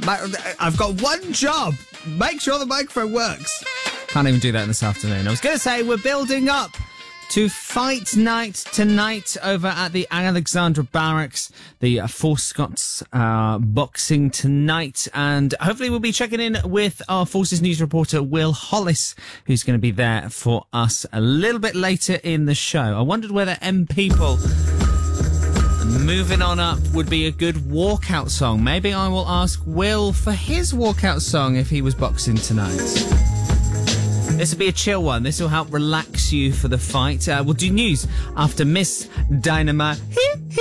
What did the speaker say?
I've got one job. Make sure the microphone works. Can't even do that this afternoon. I was going to say we're building up to fight night tonight over at the Alexandra Barracks. The Force Scots boxing tonight, and hopefully we'll be checking in with our Forces news reporter Will Hollis, who's going to be there for us a little bit later in the show. I wondered whether People Moving On Up would be a good walkout song. Maybe I will ask Will for his walkout song if he was boxing tonight. This will be a chill one. This will help relax you for the fight. We'll do news after Miss Dynamite.